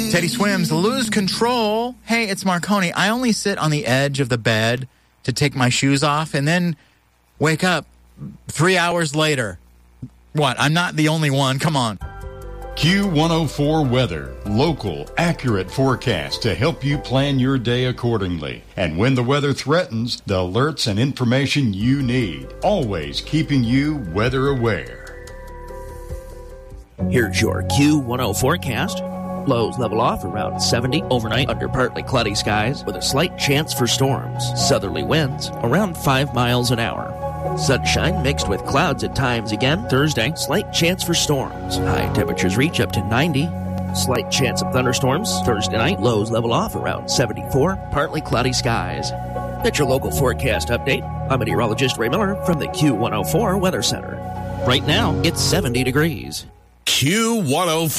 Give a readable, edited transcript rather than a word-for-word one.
Teddy Swims, lose control. Hey, it's Marconi. I only sit on the edge of the bed to take my shoes off and then wake up 3 hours later. What? I'm not the only one. Come on. Q104 Weather. Local, accurate forecast to help you plan your day accordingly. And when the weather threatens, the alerts and information you need. Always keeping you weather aware. Here's your Q10 forecast. Lows level off around 70 overnight under partly cloudy skies with a slight chance for storms. Southerly winds around 5 miles an hour. Sunshine mixed with clouds at times again. Thursday, slight chance for storms. High temperatures reach up to 90. Slight chance of thunderstorms. Thursday night, lows level off around 74. Partly cloudy skies. That's your local forecast update. I'm meteorologist Ray Miller from the Q104 Weather Center. Right now, it's 70 degrees. Q104.